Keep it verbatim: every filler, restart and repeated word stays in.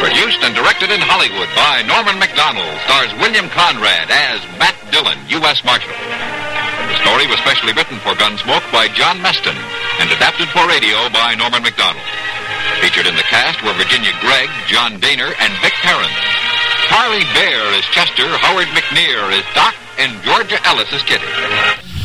Produced and directed in Hollywood by Norman Macdonald, stars William Conrad as Matt Dillon, U S Marshal. The story was specially written for Gunsmoke by John Meston and adapted for radio by Norman Macdonald. Featured in the cast were Virginia Gregg, John Daner, and Vic Perrin. Parley Bear is Chester, Howard McNear is Doc, and Georgia Ellis is Kitty.